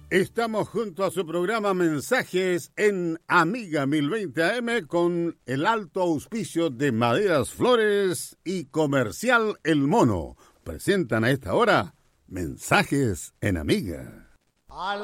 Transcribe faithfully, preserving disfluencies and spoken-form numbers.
Estamos junto a su programa Mensajes en Amiga mil veinte A M con el alto auspicio de Maderas Flores y Comercial El Mono. Presentan a esta hora Mensajes en Amiga.